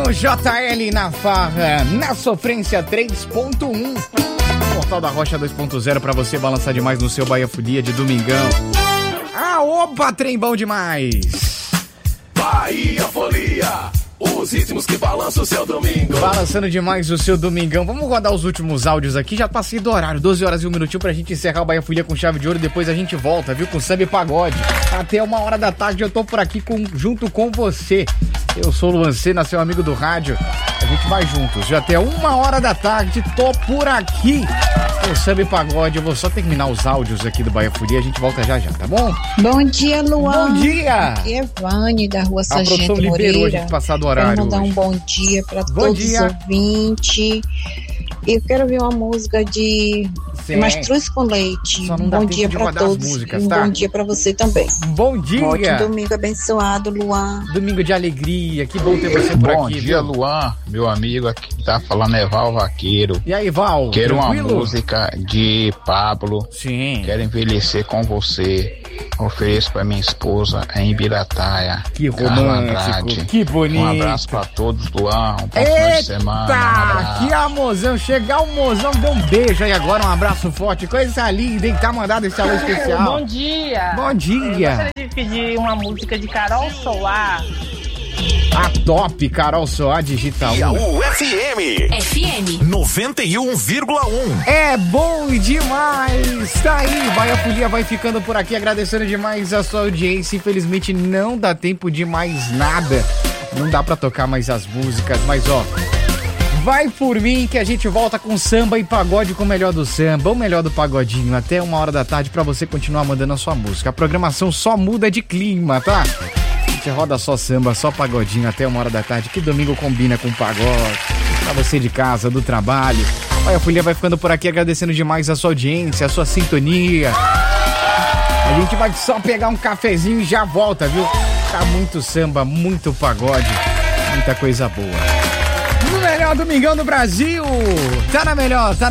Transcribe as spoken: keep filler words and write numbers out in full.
com J L na farra, na sofrência três ponto um. Portal da Rocha dois ponto zero pra você balançar demais no seu Bahia Folia de domingão. Ah, opa, trem bom demais. Bahia Folia, os ritmos que balançam o seu domingo. Balançando demais o seu domingão. Vamos rodar os últimos áudios aqui. Já passei do horário, doze horas e um minutinho pra gente encerrar o Bahia Folia com chave de ouro. Depois a gente volta, viu? Com samba e pagode. Até uma hora da tarde eu tô por aqui com, junto com você. Eu sou o Luan Sena, seu amigo do rádio. A gente vai juntos. Já até uma hora da tarde, tô por aqui com samba e pagode. Eu vou só terminar os áudios aqui do Bahia Folia. A gente volta já já, tá bom? Bom dia, Luan. Bom dia. Aqui é Vânia, da Rua Sargento Moreira. A produção liberou a gente passar do horário. Quero mandar hoje. um bom dia para Bom todos dia. os ouvintes. Eu quero ouvir uma música de Sim. Mastruz com Leite. Só não Um dá bom tempo dia de para rodar as todos. músicas, Um tá? bom dia para você também. Bom dia. Um ótimo domingo abençoado, Luan. Domingo de alegria. Que bom ter você por Bom aqui. dia, viu? Luan, meu amigo aqui tá falando é Val Vaqueiro. E aí, Val? Quero tranquilo? uma música de Pablo. Sim. Quero envelhecer com você. Ofereço pra minha esposa em Birataia. Que Carla romântico, Andrade. que bonito. Um abraço pra todos, Luan. Um bom final de semana. Um Eita, abraço. que amozão. Chegar o mozão, deu um beijo aí agora, um abraço forte. Coisa linda, hein? Tá mandado esse alô especial. Bom dia. Bom Eu dia. gostaria de pedir uma música de Carol Solar. A top, Carol Soá, digita E a um. U F M F M noventa e um vírgula um. É bom demais! Tá aí, Bahia Folia vai ficando por aqui, agradecendo demais a sua audiência. Infelizmente não dá tempo de mais nada. Não dá pra tocar mais as músicas, mas ó, vai por mim que a gente volta com samba e pagode com o melhor do samba, o melhor do pagodinho, até uma hora da tarde pra você continuar mandando a sua música. A programação só muda de clima, tá? A gente roda só samba, só pagodinho até uma hora da tarde, que domingo combina com pagode. Pra você de casa, do trabalho. Olha, a Folia vai ficando por aqui agradecendo demais a sua audiência, a sua sintonia. A gente vai só pegar um cafezinho e já volta, viu? Tá muito samba, muito pagode, muita coisa boa. No melhor domingão do Brasil, tá na melhor, tá